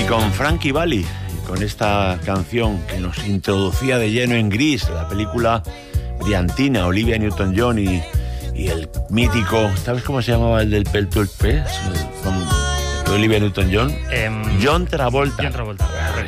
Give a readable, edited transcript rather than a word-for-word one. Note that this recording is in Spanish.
con Frankie Valli, con esta canción que nos introducía de lleno en Grease, la película briantina, Olivia Newton-John y el mítico, ¿sabes cómo se llamaba el del pelto el pez? De Olivia Newton-John. John Travolta. John Travolta.